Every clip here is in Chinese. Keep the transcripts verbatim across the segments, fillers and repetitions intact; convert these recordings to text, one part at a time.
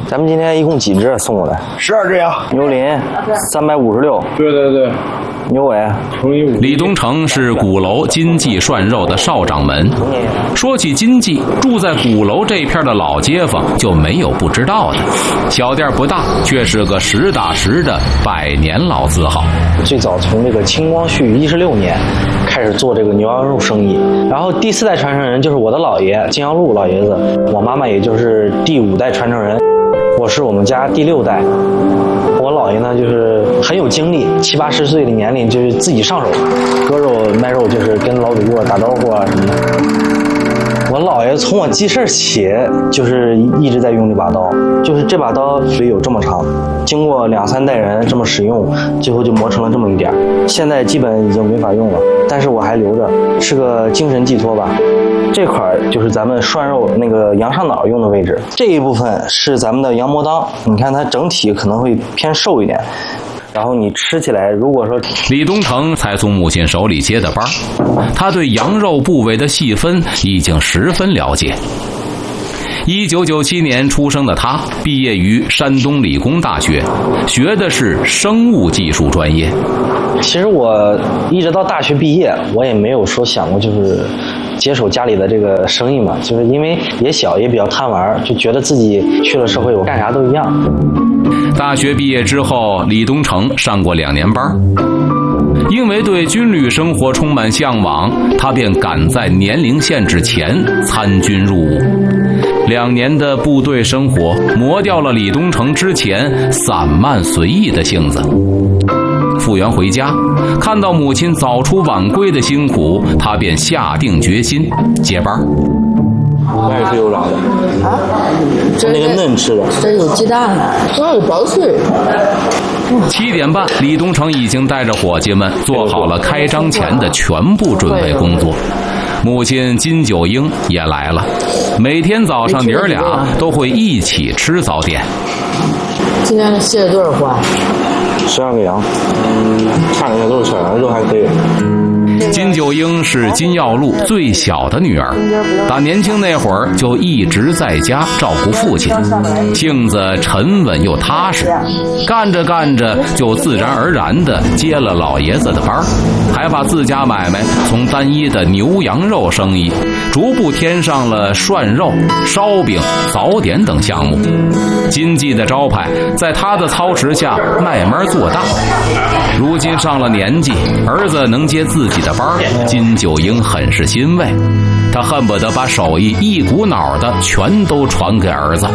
咱们今天一共几只送过来？ 十二只羊。 牛鳞三百五十六。 对对对。 牛尾乘以五。 李东成是鼓楼金记涮肉的少掌门。说起金记，住在鼓楼这片的老街坊就没有不知道的。小店不大，却是个实打实的百年老字号。 最早从这个清光绪一十六年开始做这个牛羊肉生意，然后第四代传承人就是我的姥爷金阳禄老爷子，我妈妈也就是第五代传承人，我是我们家第六代。我姥爷呢，就是很有精力，七八十岁的年龄就是自己上手，割肉卖肉就是跟老主顾打招呼啊什么的。我姥爷从我记事起就是一直在用这把刀，就是这把刀所以有这么长，经过两三代人这么使用，最后就磨成了这么一点，现在基本已经没法用了，但是我还留着，是个精神寄托吧。这块就是咱们涮肉那个羊上脑用的位置，这一部分是咱们的羊膜裆，你看它整体可能会偏瘦一点，然后你吃起来，如果说李东成才从母亲手里接的班，他对羊肉部位的细分已经十分了解。一九九七年出生的他，毕业于山东理工大学，学的是生物技术专业。 其实我一直到大学毕业，我也没有说想过就是接手家里的这个生意嘛，就是因为也小也比较贪玩，就觉得自己去了社会，我干啥都一样。 大学毕业之后，李东成上过两年班，因为对军旅生活充满向往，他便赶在年龄限制前参军入伍。两年的部队生活磨掉了李东成之前散漫随意的性子。复员回家，看到母亲早出晚归的辛苦，他便下定决心接班。 那也是有啥的啊？那个嫩吃的， 这有鸡蛋，这有薄脆。 七点半，李东成已经带着伙计们做好了开张前的全部准备工作。母亲金九英也来了，每天早上娘儿俩都会一起吃早点。 今天卸了多少花？ 十二个羊，嗯，看着都是小羊肉，还可以。 金九英是金耀禄最小的女儿，打年轻那会儿就一直在家照顾父亲，性子沉稳又踏实，干着干着就自然而然地接了老爷子的班，还把自家买卖从单一的牛羊肉生意逐步添上了涮肉、烧饼、早点等项目。金记的招牌在他的操持下慢慢做大。如今上了年纪，儿子能接自己的班，金九英很是欣慰，他恨不得把手艺一股脑的全都传给儿子。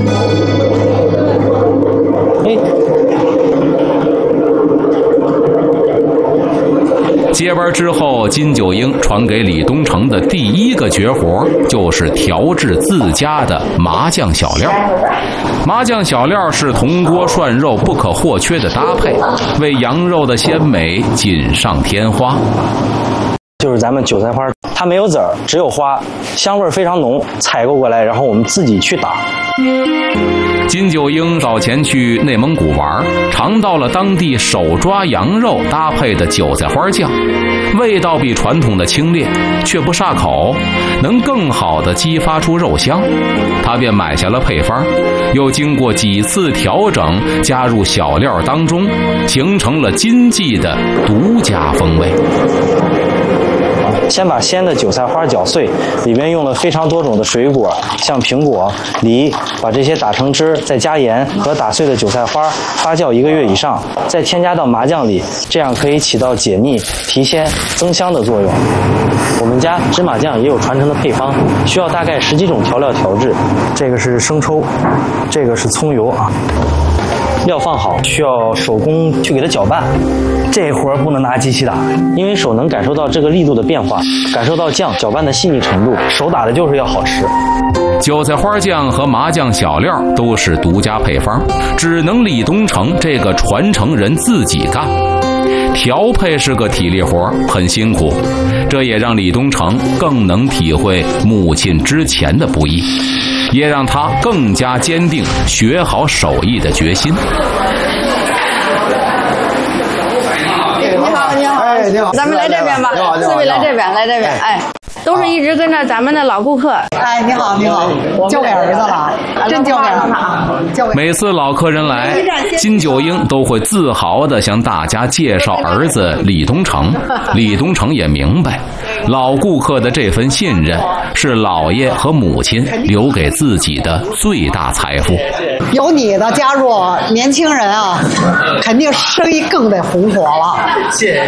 接班之后，金九英传给李东成的第一个绝活就是调制自家的麻酱小料。麻酱小料是铜锅涮肉不可或缺的搭配，为羊肉的鲜美锦上添花。 就是咱们韭菜花，它没有籽儿，只有花，香味非常浓，采购过来，然后我们自己去打。 金九英早前去内蒙古玩，尝到了当地手抓羊肉搭配的韭菜花酱，味道比传统的清冽，却不煞口，能更好地激发出肉香。他便买下了配方，又经过几次调整，加入小料当中，形成了金记的独家风味。 先把鲜的韭菜花搅碎，里边用了非常多种的水果，像苹果、梨，把这些打成汁，再加盐和打碎的韭菜花发酵一个月以上，再添加到麻酱里，这样可以起到解腻、提鲜、增香的作用。我们家芝麻酱也有传承的配方，需要大概十几种调料调制。这个是生抽，这个是葱油啊。料放好，需要手工去给它搅拌，这活儿不能拿机器打，因为手能感受到这个力度的变化，感受到酱搅拌的细腻程度，手打的就是要好吃。 韭菜花酱和麻酱小料都是独家配方，只能李东成这个传承人自己干。调配是个体力活，很辛苦，这也让李东成更能体会母亲之前的不易，也让他更加坚定学好手艺的决心。 你好，你好，哎，你好，咱们来这边吧，四位来这边，来这边，哎。都是一直跟着咱们的老顾客。 哎，你好，你好，交给儿子了，真交给儿子每次老客人来，金九英都会自豪地向大家介绍儿子李东成。李东成也明白，老顾客的这份信任是姥爷和母亲留给自己的最大财富。 有你的加入，年轻人啊，肯定生意更得红火了。谢谢。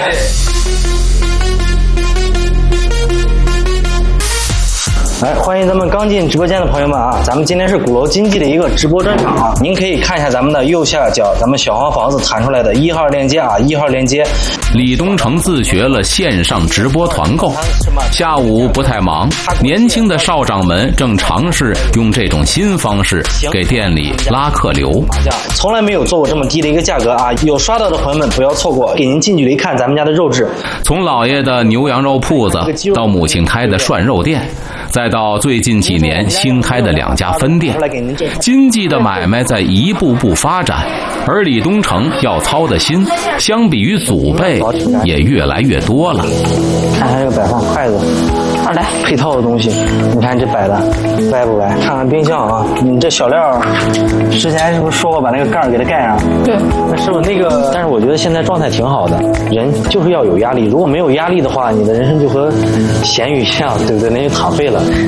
来，欢迎咱们刚进直播间的朋友们啊！咱们今天是鼓楼经济的一个直播专场啊，您可以看一下咱们的右下角，咱们小黄房子弹出来的一号链接啊，一号链接。 李东成自学了线上直播团购，下午不太忙，年轻的少长们正尝试用这种新方式给店里拉客流。 从来没有做过这么低的一个价格啊！有刷到的朋友们不要错过，给您近距离看咱们家的肉质。 从老爷的牛羊肉铺子到母亲开的涮肉店，再到最近几年新开的两家分店，经济的买卖在一步步发展，而李东成要操的心，相比于祖辈也越来越多了。 看看这个摆放筷子，好嘞，配套的东西，你看这摆的歪不歪？看看冰箱啊，你这小料，之前是不是说过把那个盖儿给它盖上？对，那是不是那个？但是我觉得现在状态挺好的，人就是要有压力，如果没有压力的话，你的人生就和咸鱼一样，对不对？那就躺废了。